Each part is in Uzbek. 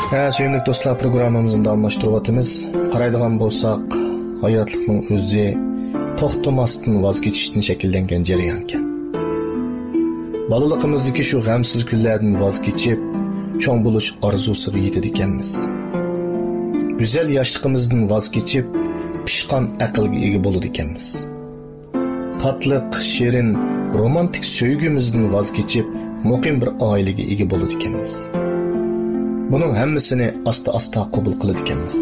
Suyumlik dostlar, programımızın davamlaştırıvatımız. Qaraydigan bolsak, hayatlıqның özü to'xtamasdan voz kechishdan shakllangan jarayon ekan. Balaligimizdagi shu g'amsiz kunlardan voz kechib, cho'ng bo'lish orzusiga yetadi ekanmiz. Go'zal yoshligimizdan voz kechib, pishqon aqlga ega bo'ladi ekanmiz. Tatliq, shirin, romantik sevgimizdan voz kechib, muqim bir oilaga ega bo'ladi ekanmiz. Bunun hammasini asta-asta qabul qiladi ekanmiz.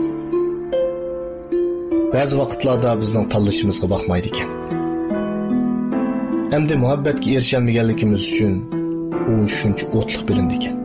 Ba'zi vaqtlarda bizning tanlashimizga baxmaydi ekan. Endi muhabbatga erisholmaganligimiz uchun u shuncha o'tliq bilindi ekan.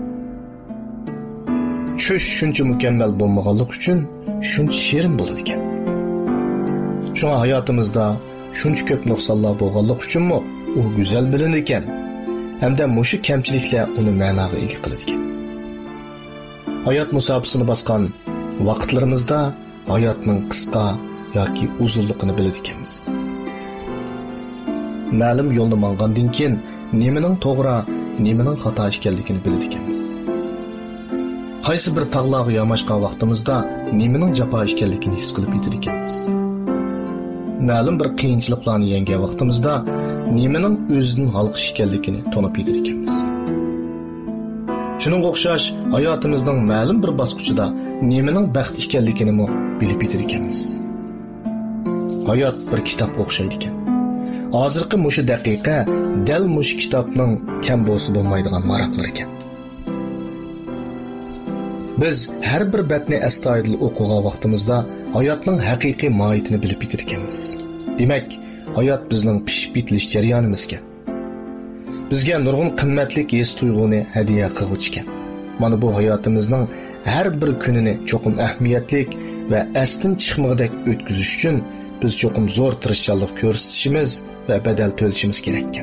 Tush shuncha mukammal bo'lmaganlik uchun shuncha shirin bo'ladi ekan. Shunga hayotimizda shuncha ko'p nuqsonlar bo'lganlik uchunmi u go'zal bilindi ekan. Hamda mushu kamchiliklar uni ma'noga ega qiladi ekan. Hayot musofasini bosgan vaqtlarimizda hayotning qisqa yoki uzunligini biladi ekanmiz. Ma'lum yo'lni mangandan keyin nimaning to'g'ri, nimaning xato ekanligini biladi ekanmiz. Qaysi bir tog'larga yamashgan vaqtimizda nimaning jafo ekanligini his qilib yetar ekanmiz. Ma'lum bir qiyinchiliklarni yengan vaqtimizda nimaning o'zining halqish ekanligini tonib yetar ekanmiz. Shuningga o'xshash hayotimizning ma'lum bir bosqichida nimaning baxt ekanligini bilib yetar ekanmiz. Hayot bir kitobga o'xshaydi ekan. Hozirgi mushu daqiqa dal mushu kitobning kam bo'lsa bo'lmaydigan maroqlar ekan. Biz har bir batni astoydil o'qigan vaqtimizda hayotning haqiqiy mohiyatini bilib yetar ekanmiz. Demak, hayot bizning pishib yetilish jarayonimiz ekan. Bizga nurg'un qimmatli his tuyg'uni hadiya qiluvchi ekan. Mana bu hayotimizning har bir kunini cho'qim ahamiyatli va astin chiqmag'idek o'tkazish uchun biz cho'qim zo'r tirishchilik ko'rsatishimiz va badal to'lashimiz kerak ekan.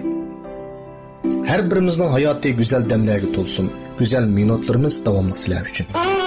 Har birimizning hayoti go'zal damlarga to'lsin, go'zal minutlarimiz davomli sizlar uchun.